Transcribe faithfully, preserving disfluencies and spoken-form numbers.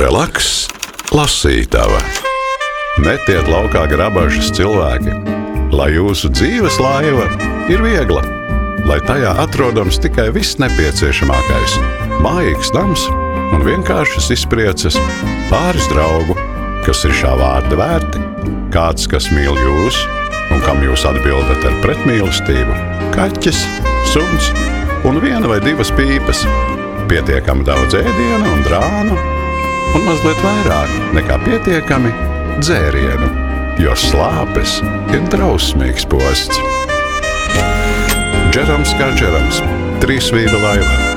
Relaks, lasītava. Metiet laukā grabažas cilvēki, lai jūsu dzīves laiva ir viegla, lai tajā atrodams tikai viss nepieciešamākais – mājīgs nams un vienkāršas izprieces, pāris draugu, kas ir šā vārda vērti, kāds, kas mīl jūs un kam jūs atbildat ar pretmīlestību, kaķis, suns un viena vai divas pīpes, pietiekami daudz ēdiena un drānu un mazliet vairāk nekā pietiekami dzērienu, jo slāpes ir drausmīgs posts. Džerams kā Džerams, trīs vīru laiva.